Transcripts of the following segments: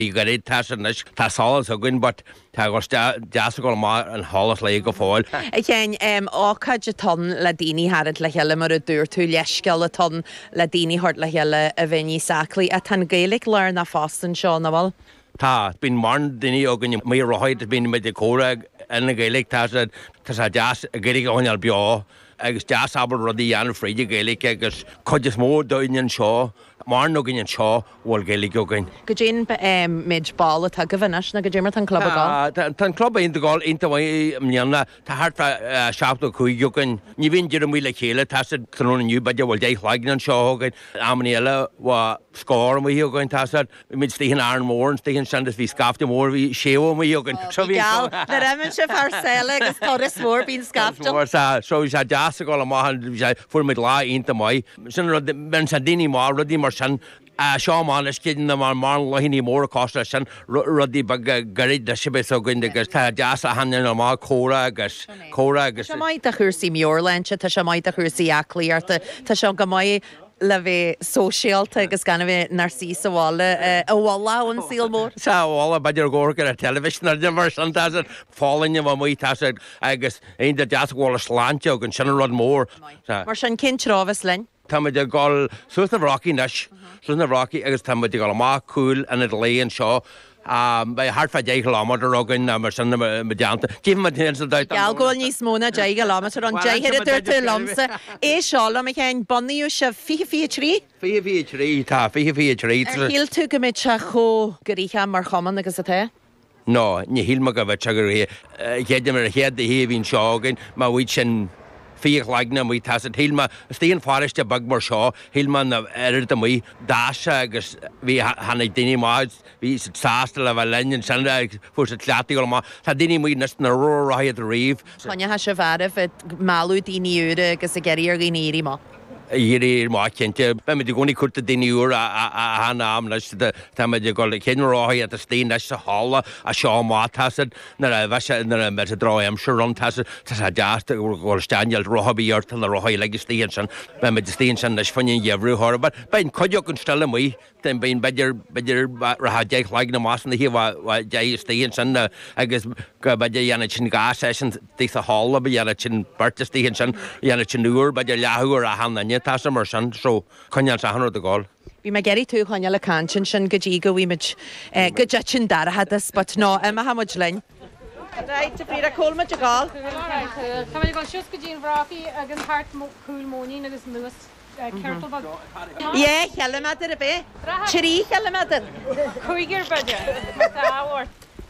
Í go réad tá sálas a gin, but tá go deas go má an hálas le go fáil. Chéin ácaid a ton le daoine harad le heile mar a dúr tú leisceil a ton le daoine hort le heile a bhaine saclaí a tan Gaelic learn na fástan seo na bhil. Tá bín marn duine agan mé roiid bín me de córa ina Gaelic tá deas a Gaelic óineal beá agus deas abal rudí an fríide Gaelic agus chuidir mó daoine seo marn agin an seo bhil Gaelic agan. Go dtíon méid ball a go bhanas na go dtímar tan club agáil? Tá club aon gáil inta bhaid mneanna tá hartfa seachta chuig agan ní bhíon deidir mí le chéile tá tróna nniu baidir bhil déh leign an seo agan amí eile bh scór mí agan tá mid stíhann an mór stíhann sandas bhí scafta mór bhí séo mí agan. Gal na raman se farsile agus toras mór bín scafta. So sé deasa gáil amach fu mid lá inta mai. Sin ben sa daoine má rudí mar sin seáán is cin na mar lehinní mór cásta sin rudí garid de sibé so gin agus tá deas a hanan má córa agus. Tá maiid a chuirsaí Muirleinse tá se maiid a chuirsaí aclaíarta tá se go maiid le bheith sóisialta agus gan bheith narcí sa bhála a bhla an síl mór. Tá bhála baidir ggógur a television ar de mar san fálainne bh muí agus aon de deas bhála sláinte agus sin rud mór. Mar sin cin trábhas lein? Táidir gáil suas na bhraí neis, suas na bhraí agus táidir gáil má cúil in léon seo. Bei hartfa 10 kilometer agan mar sin deanta. Cím hen dait. Geall gáil níos móna 10 kilometer an 10 tú lomsa. É seála me chéin bonníú se 5-3? 5-3 tá 5-3. Híl tú go méid se cho gorícha mar chaman agus a té? No, ní hílma go bheith tegur chéidir mar chéad a híhín seágan má bhid sin fíoch leagna mí tá hílma stíon fáiste bag mar seo hílma na air a mí dáise agus bhí hana daine máid hí sásta le bheith leinn san fu sa tleataí go má Tá daine mí na róráid a riomh. Chine ha se bharh máú daine úra agus a geirí gíí má. Irí má cinnte be me gúnig chuta daoúr a hana am leis tá meidir go cinráí a stíon leis sa hála a seo mátasad na bheise me a rá am se run tá deasta ghil staineal rohabíart na roií le stíon san be me stíon san leis fanin jehrúthir, ben coideoch an stelle muí den ben beidir ratha deich leag na más na híh de stíon san agus go beidir dhéanana sin gá sin tí a hála be dhéanana sin bartastíon san dhéanana sin nuúr beidir lethúir a hanne tá mar san so coineal sa hanú a gáil. Bhí me geirí tú chuine le cantin sin go dtí go bhíimiid go de sin darthadas, but ná Emma hamuid lein. Right, a bhí a cólmaid a gáil. Tá go sios go dtíon bhráí agus hart cúil móí agus nuas ceirtal. Ié, chelamaidir a bheith. Tirí chelamaidir. Chuigir bide áhhar.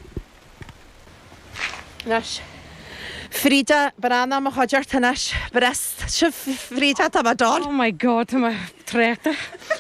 Nas. Frida, barana ma chodjar tanas, brest, se Frida tá ma dal. Oh my God, tá ma tréta.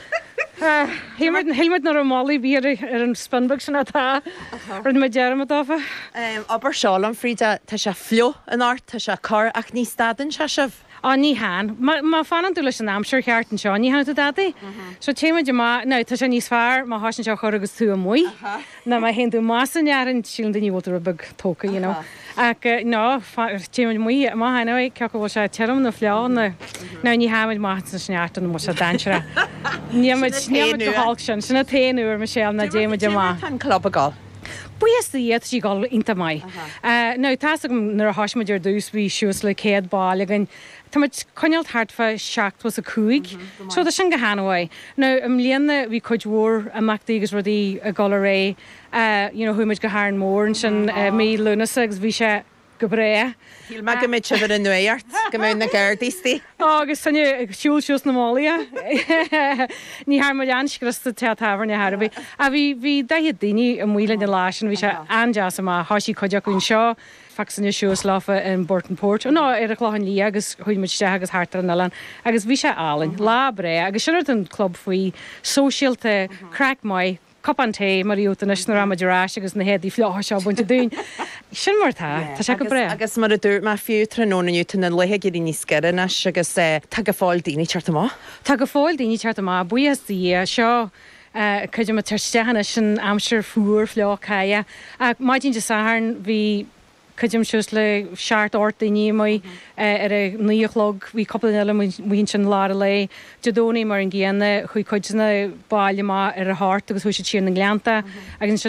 Hilmid na Romali bhíar an Spinbog sin atá ar na dearm atáfa. Aber seálam Frida, tá se fio an art, tá se car ach ní stadan se sef. Ní han. Má fanan tú leis an amsir cheart an seo, ní han tú dadaí. So téime de má, ná, tá sé níos fearr, má hásin seo chur agus tú a muoi. Na má hen tú más an jaran sílan daní bhótar a bag tóca, you know. Ac ná, téime muoi, má hain ói, ceach bhil sé teram na fleán na ní haimid más na sneart an mó sé dansra. Níamid go hálg sin, sinna téanúr me sé na déime de má. Tan club a gáil. Buías iad sí gáil inta mai. No, tá nar a háismaidir dús bhí siús le céad báil agin. Táid coinealt hartfa seacht was a cúig, so tá sin go hanahhaid. No, líana bhí chuid mhór amachtaí agus rudí a gáil ré, thuimiid go háir mór an sin mí lunasa agus bhí sé go bré. Híl me go méid se bhar an nuart, go mé na gairdíí. Agus sanne siúlsiús na mália. Ní haar mar anskrasta te tafarne Harbí. A bhí dahiad daoine a mhuiile na lásin, bhí se anjas a hasí coideachún seo, faxanne siús láfa in Burtonport. Ná ar a chláhan lí agus chuimiid agus hartar an Alan. Agus bhí se álainn, lá bré, agus sinir an club faoi sóisialta crack mai, Copan té mar útanas na ramaidirrás agus na héadí fleá seo buinte dún. Sin martá, tá se go bre. Agus mar a dúr má fiú trónaúta na lethe gurí ní scaranna agus tag a fáil daoine teartá? Tá go fáil daoine teartá, buías dí seo chuidir mar tarstehanna sin amsir fuair fleá caia. Ach maidín de saharn bhí chuidim siús le seart orta ní mai ar a níolog hí coppla eile muhín sin lá lei dedóí mar an ggéanana chuig chuidna bailile má ar a háart agus thu sé tíar na gleanta agus